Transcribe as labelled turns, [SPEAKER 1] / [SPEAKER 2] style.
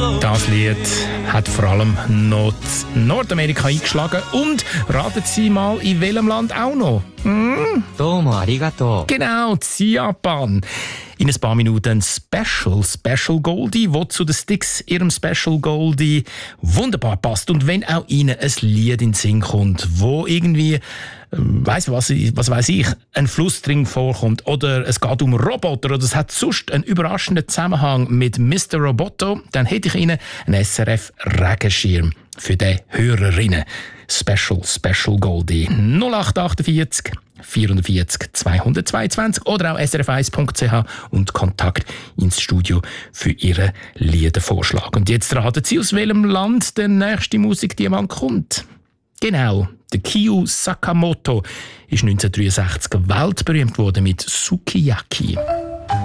[SPEAKER 1] Das Lied hat vor allem noch in Nordamerika eingeschlagen und raten Sie mal, in welchem Land auch noch?
[SPEAKER 2] Domo arigato.
[SPEAKER 1] Genau, in Japan. In ein paar Minuten ein Special Goldie, wo zu den Sticks ihrem Special Goldie wunderbar passt. Und wenn auch Ihnen ein Lied in den Sinn kommt, wo irgendwie, was weiss ich, ein Fluss drin vorkommt oder es geht um Roboter oder es hat sonst einen überraschenden Zusammenhang mit Mr. Roboto, dann hätte ich Ihnen einen SRF-Regenschirm für die Hörerinnen. Special Goldie 0848 440 222 oder auch srf1.ch und Kontakt ins Studio für Ihren Liedervorschlag. Und jetzt raten Sie, aus welchem Land der nächste Musikdiamant kommt. Genau, der Kiyo Sakamoto ist 1963 weltberühmt worden mit Sukiyaki.